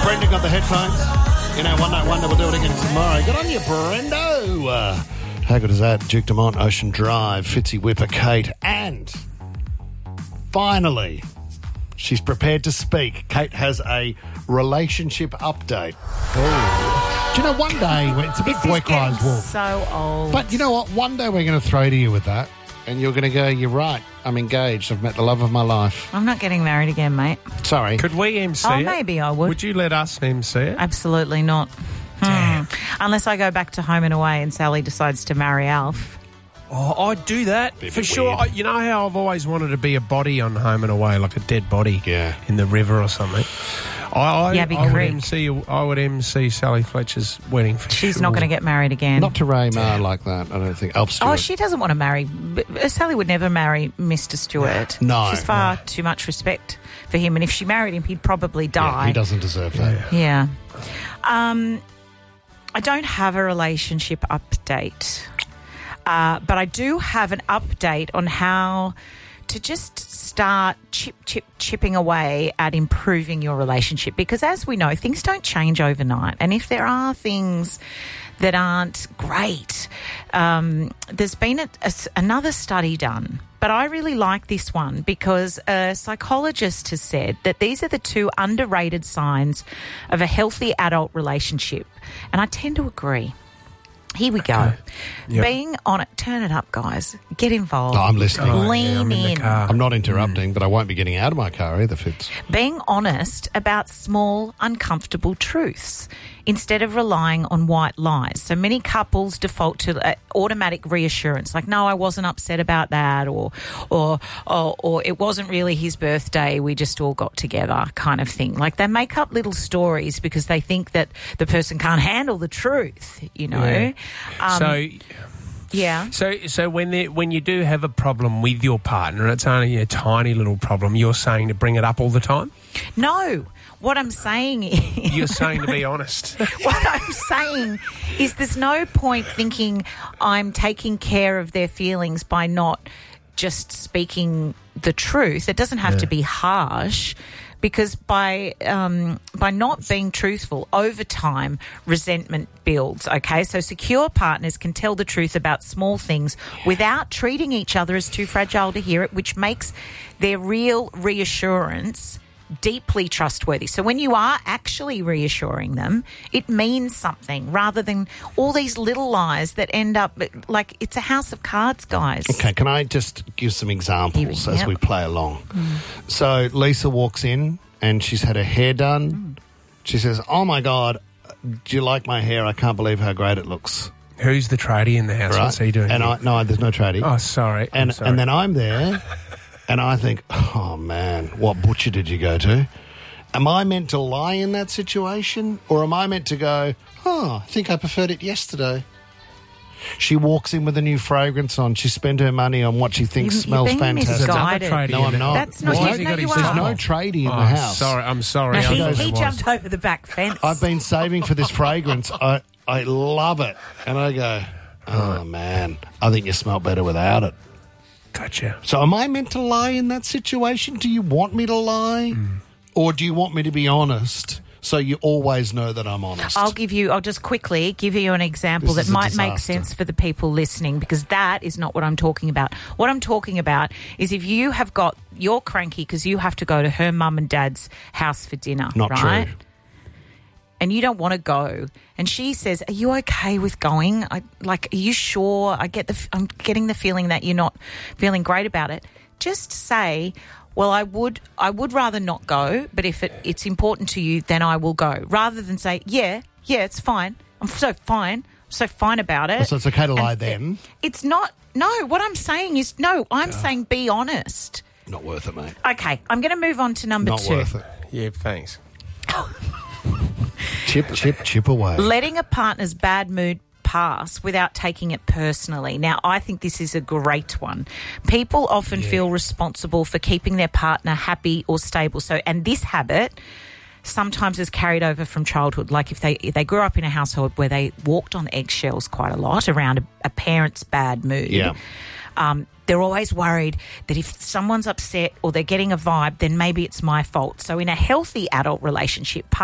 Brenda got the headphones. You know, One Night Wonder, we'll do it again tomorrow. Good on you, Brendo. How good is that? Duke Dumont, Ocean Drive, Fitzy Whipper, Kate, and finally, she's prepared to speak. Kate has a relationship update. Oh. Do you know, one day, it's a bit boy cries wolf. So old. But you know what? One day we're going to throw to you with that, and you're going to go, you're right, I'm engaged. I've met the love of my life. I'm not getting married again, mate. Sorry. Could we MC it? Maybe I would. Would you let us MC it? Absolutely not. Damn. Unless I go back to Home and Away and Sally decides to marry Alf. Oh, I'd do that Be a for bit sure. weird. You know how I've always wanted to be a body on Home and Away, like a dead body in the river or something. Yabby Creek. I would MC Sally Fletcher's wedding for She's sure. not going to get married again. Not to Ray Ma like that, I don't think. Alf Stewart. Oh, she doesn't want to marry. Sally would never marry Mr. Stewart. No. She's far too much respect for him. And if she married him, he'd probably die. Yeah, he doesn't deserve that. Yeah. I don't have a relationship update, but I do have an update on how to just start chipping away at improving your relationship. Because as we know, things don't change overnight. And if there are things that aren't great, there's been another study done. But I really like this one because a psychologist has said that these are the two underrated signs of a healthy adult relationship. And I tend to agree. Here we go. Yep. Being on it. Turn it up, guys. Get involved. No, I'm listening. Lean I'm in the in. car. I'm not interrupting, but I won't be getting out of my car either, Fitz. Being honest about small, uncomfortable truths instead of relying on white lies. So many couples default to automatic reassurance, like, no, I wasn't upset about that, or it wasn't really his birthday, we just all got together, kind of thing. Like, they make up little stories because they think that the person can't handle the truth, you know. Yeah. Yeah. So when you do have a problem with your partner, it's only a tiny little problem, you're saying to bring it up all the time? No. What I'm saying is... You're saying to be honest. What I'm saying is there's no point thinking I'm taking care of their feelings by not just speaking the truth. It doesn't have to be harsh, because by not being truthful, over time, resentment builds, okay? So secure partners can tell the truth about small things without treating each other as too fragile to hear it, which makes their real reassurance deeply trustworthy. So when you are actually reassuring them, it means something rather than all these little lies that end up like it's a house of cards, guys. Okay, can I just give some examples as Yep. we play along? So Lisa walks in and she's had her hair done. She says, oh my God, do you like my hair? I can't believe how great it looks. Who's the tradie in the house? Right? What's he doing? And here? no, there's no tradie. Oh, sorry. I'm And sorry. then I'm there and I think, oh man, what butcher did you go to? Am I meant to lie in that situation? Or am I meant to go, oh, I think I preferred it yesterday? She walks in with a new fragrance on. She spent her money on what she thinks You're smells being fantastic. misguided. Tradie No, in I'm the- not. That's not- Why? you know you There's are. no tradie in Oh, the house. Sorry, I'm sorry. No, I he thought it was. jumped over the back fence. I've been saving for this fragrance. I love it. And I go, oh, man, I think you smell better without it. Gotcha. So am I meant to lie in that situation? Do you want me to lie? Or do you want me to be honest so you always know that I'm honest? I'll just quickly give you an example This that is a might make disaster. sense for the people listening, because that is not what I'm talking about. What I'm talking about is if you're cranky because you have to go to her mum and dad's house for dinner, Not right? true. And you don't want to go. And she says, are you okay with going? Are you sure? I'm getting the feeling that you're not feeling great about it. Just say, well, I would rather not go, but if it's important to you, then I will go. Rather than say, yeah, it's fine. I'm so fine about it. So it's okay to lie And then? It's not. No, what I'm saying is, no, I'm saying be honest. Not worth it, mate. Okay, I'm going to move on to number Not 2. worth it. Yeah, thanks. Chip away. Letting a partner's bad mood pass without taking it personally. Now, I think this is a great one. People often feel responsible for keeping their partner happy or stable. So, and this habit sometimes is carried over from childhood. Like if they grew up in a household where they walked on eggshells quite a lot around a parent's bad mood. Yeah. They're always worried that if someone's upset or they're getting a vibe, then maybe it's my fault. So in a healthy adult relationship,